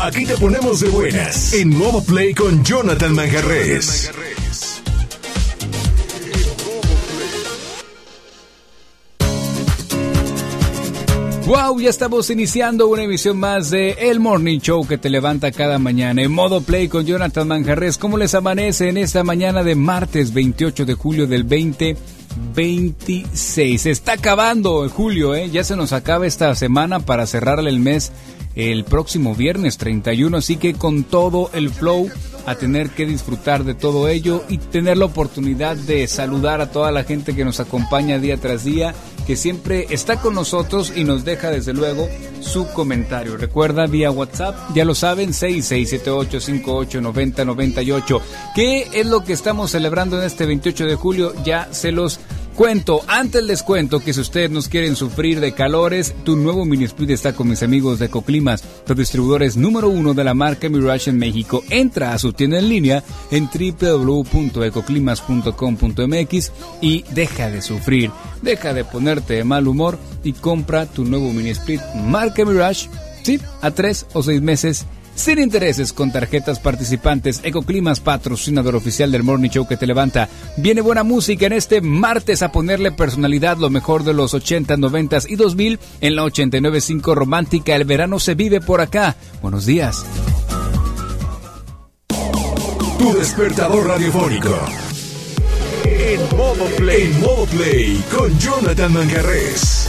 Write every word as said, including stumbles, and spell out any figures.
Aquí te ponemos de buenas en Modo Play con Jonathan Manjarrés. Wow, ya estamos iniciando una emisión más de El Morning Show que te levanta cada mañana en Modo Play con Jonathan Manjarrés. ¿Cómo les amanece en esta mañana de martes veintiocho de julio del veinte veintiséis? Se está acabando el julio, ¿eh? Ya se nos acaba esta semana para cerrarle el mes el próximo viernes treinta y uno, así que con todo el flow a tener que disfrutar de todo ello y tener la oportunidad de saludar a toda la gente que nos acompaña día tras día, que siempre está con nosotros y nos deja desde luego su comentario. Recuerda vía WhatsApp, ya lo saben, seis seis siete ocho cinco ocho nueve cero nueve ocho. ¿Qué es lo que estamos celebrando en este veintiocho de julio? Ya se los cuento. Antes les cuento que si ustedes nos quieren sufrir de calores, tu nuevo mini split está con mis amigos de Ecoclimas, los distribuidores número uno de la marca Mirage en México. Entra a su tienda en línea en doble u doble u doble u punto ecoclimas punto com punto m x y deja de sufrir, deja de ponerte de mal humor y compra tu nuevo mini split marca Mirage, sí, a tres o seis meses sin intereses con tarjetas participantes. Ecoclimas, patrocinador oficial del Morning Show que te levanta. Viene buena música en este martes a ponerle personalidad, lo mejor de los ochentas, noventas y dos mil en la ochenta y nueve punto cinco romántica. El verano se vive por acá. Buenos días. Tu despertador radiofónico. En Modo Play, en Modo Play con Jonathan Manjarrés.